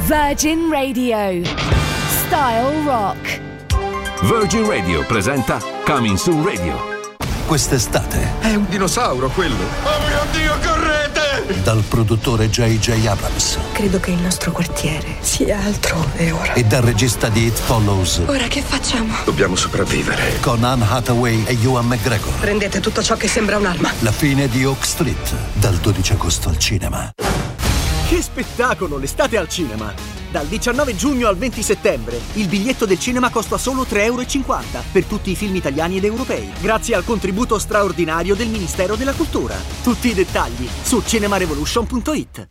Virgin Radio. Style Rock. Virgin Radio presenta Coming Soon Radio. Quest'estate è un dinosauro quello. Oh mio Dio, correte! Dal produttore J.J. Abrams. Credo che il nostro quartiere sia altrove ora. E dal regista di It Follows. Ora che facciamo? Dobbiamo sopravvivere. Con Anne Hathaway e Ewan McGregor. Prendete tutto ciò che sembra un'arma. La fine di Oak Street, dal 12 agosto al cinema. Che spettacolo, l'estate al cinema! Dal 19 giugno al 20 settembre il biglietto del cinema costa solo €3,50 per tutti i film italiani ed europei, grazie al contributo straordinario del Ministero della Cultura. Tutti i dettagli su cinemarevolution.it.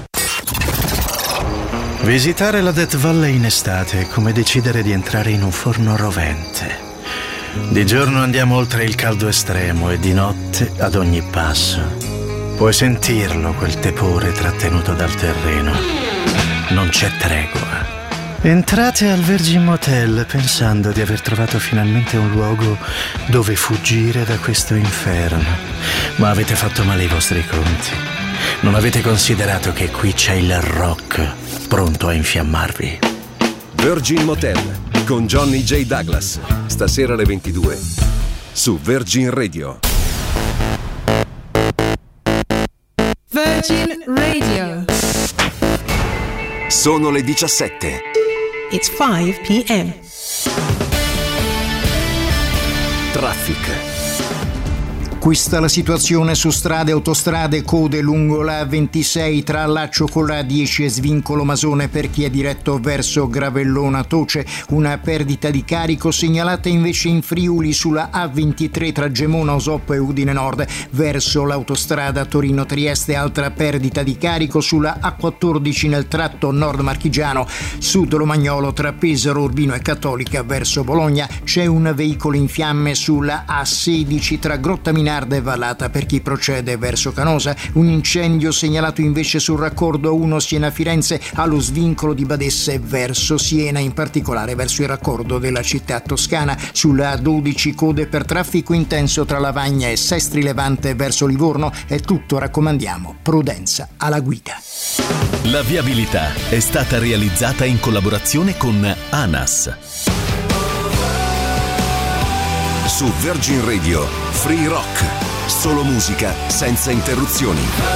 Visitare la Death Valley in estate è come decidere di entrare in un forno rovente. Di giorno andiamo oltre il caldo estremo e di notte, ad ogni passo, puoi sentirlo quel tepore trattenuto dal terreno. Non c'è tregua. Entrate al Virgin Motel pensando di aver trovato finalmente un luogo dove fuggire da questo inferno. Ma avete fatto male i vostri conti. Non avete considerato che qui c'è il rock pronto a infiammarvi. Virgin Motel con Johnny J. Douglas. Stasera alle 22 su Virgin Radio. Virgin Radio. Sono le 17. It's 5 p.m. Traffic. Questa la situazione su strade e autostrade, code lungo la 26 tra allaccio con la 10 e Svincolo Masone per chi è diretto verso Gravellona Toce. Una perdita di carico segnalata invece in Friuli sulla A23 tra Gemona Osoppo e Udine Nord verso l'autostrada Torino-Trieste. Altra perdita di carico sulla A14 nel tratto nord marchigiano, sud Romagnolo tra Pesaro, Urbino e Cattolica verso Bologna. C'è un veicolo in fiamme sulla A16 tra Grotta Minardi e Vallata per chi procede verso Canosa. Un incendio segnalato invece sul raccordo 1 Siena-Firenze allo svincolo di Badesse verso Siena, in particolare verso il raccordo della città toscana. Sulla A12 code per traffico intenso tra Lavagna e Sestri Levante verso Livorno. È tutto, raccomandiamo prudenza alla guida. La viabilità è stata realizzata in collaborazione con ANAS. Su Virgin Radio, Free Rock. Solo musica senza interruzioni.